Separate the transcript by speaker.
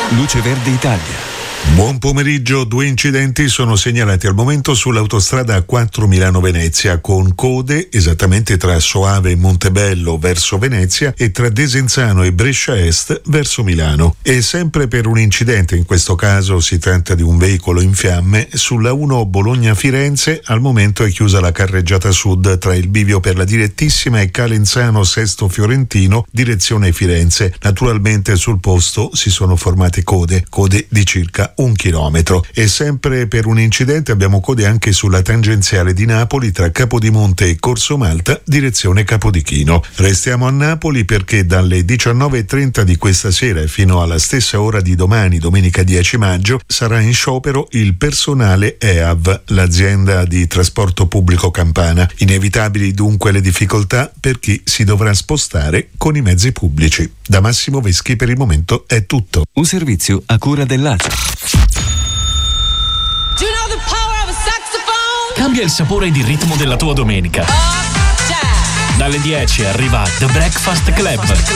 Speaker 1: Luce Verde Italia.
Speaker 2: Buon pomeriggio. 2 incidenti sono segnalati al momento sull'autostrada A4 Milano-Venezia, con code esattamente tra Soave e Montebello verso Venezia e tra Desenzano e Brescia Est verso Milano. E sempre per un incidente, in questo caso si tratta di un veicolo in fiamme, sulla 1 Bologna-Firenze al momento è chiusa la carreggiata sud tra il bivio per la direttissima e Calenzano Sesto Fiorentino direzione Firenze. Naturalmente sul posto si sono formate code di circa 1 chilometro. E sempre per un incidente abbiamo code anche sulla tangenziale di Napoli tra Capodimonte e Corso Malta direzione Capodichino. Restiamo a Napoli perché dalle 19:30 di questa sera e fino alla stessa ora di domani, domenica 10 maggio, sarà in sciopero il personale EAV, l'azienda di trasporto pubblico campana. Inevitabili dunque le difficoltà per chi si dovrà spostare con i mezzi pubblici. Da Massimo Veschi per il momento è tutto.
Speaker 1: Un servizio a cura dell'ACI.
Speaker 3: Cambia il sapore ed il ritmo della tua domenica. Dalle 10 arriva The Breakfast Club.